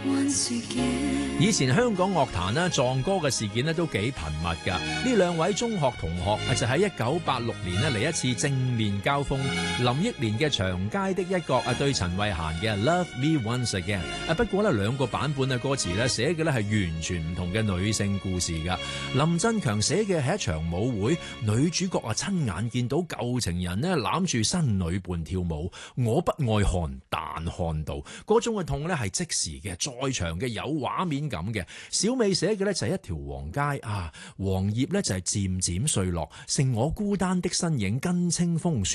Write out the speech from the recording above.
以前香港樂壇呢撞歌嘅事件呢都幾頻密㗎。呢兩位中學同學就喺1986年呢嚟一次正面交鋒。林憶蓮嘅長街的一角對陳慧嫻嘅 Love Me Once Again。不過呢兩個版本嘅歌詞呢寫嘅呢係完全唔同嘅女性故事㗎。林振強寫嘅係一場舞會，女主角親眼見到舊情人呢攬住新女伴跳舞，我不愛看，但看到嗰種嘅痛呢係即時嘅，在場嘅有畫面感嘅。小美寫嘅呢就係一條黃街啊，黃葉呢就係漸漸碎落，剩我孤單的身影跟清風